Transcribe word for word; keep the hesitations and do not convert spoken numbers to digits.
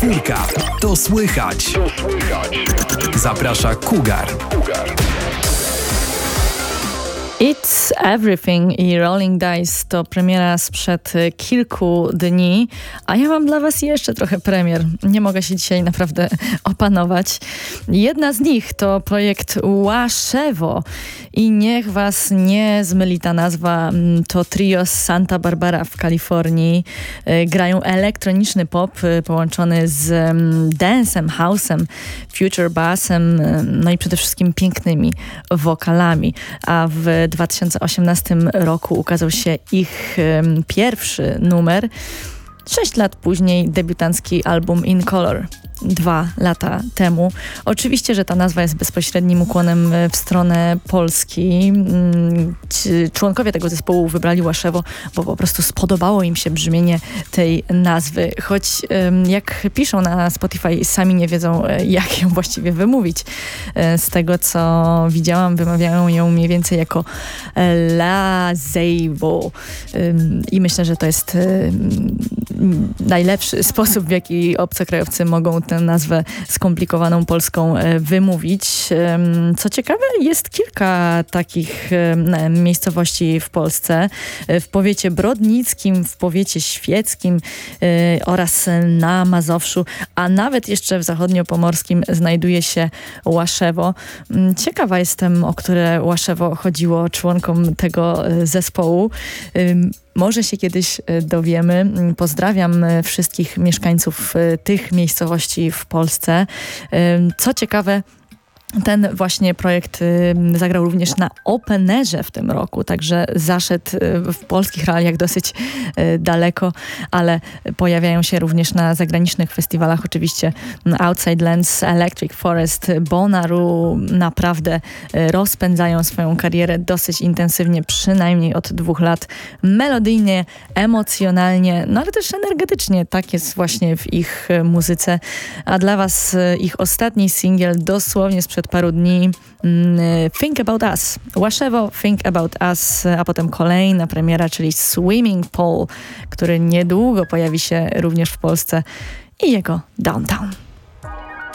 Czwórka. To słychać. To słychać. Zaprasza Cougar. It's Everything i Rolling Dice to premiera sprzed kilku dni, a ja mam dla was jeszcze trochę premier. Nie mogę się dzisiaj naprawdę opanować. Jedna z nich to projekt Łaszewo i niech was nie zmyli ta nazwa. To trio z Santa Barbara w Kalifornii. Grają elektroniczny pop połączony z dance'em, house'em, future bassem, no i przede wszystkim pięknymi wokalami. A w dwa tysiące osiemnastym roku ukazał się ich um, pierwszy numer. Sześć lat później debiutancki album In Color. Dwa lata temu. Oczywiście, że ta nazwa jest bezpośrednim ukłonem w stronę Polski. Członkowie tego zespołu wybrali Łaszewo, bo po prostu spodobało im się brzmienie tej nazwy. Choć jak piszą na Spotify, sami nie wiedzą, jak ją właściwie wymówić. Z tego, co widziałam, wymawiają ją mniej więcej jako Lazeiwo. I myślę, że to jest najlepszy sposób, w jaki obcokrajowcy mogą tę nazwę skomplikowaną polską wymówić. Co ciekawe, jest kilka takich miejscowości w Polsce. W powiecie brodnickim, w powiecie świeckim oraz na Mazowszu, a nawet jeszcze w zachodniopomorskim znajduje się Łaszewo. Ciekawa jestem, o które Łaszewo chodziło członkom tego zespołu. Może się kiedyś dowiemy. Pozdrawiam wszystkich mieszkańców tych miejscowości w Polsce. Co ciekawe, ten właśnie projekt zagrał również na Openerze w tym roku, także zaszedł w polskich realiach dosyć daleko, ale pojawiają się również na zagranicznych festiwalach. Oczywiście Outside Lands, Electric Forest, Bonnaroo naprawdę rozpędzają swoją karierę dosyć intensywnie, przynajmniej od dwóch lat. Melodyjnie, emocjonalnie, no ale też energetycznie. Tak jest właśnie w ich muzyce. A dla was ich ostatni singiel dosłownie sprzed paru dni, Think About Us. Łaszewo, Think About Us, a potem kolejna premiera, czyli Swimming Pool, który niedługo pojawi się również w Polsce, i jego Downtown.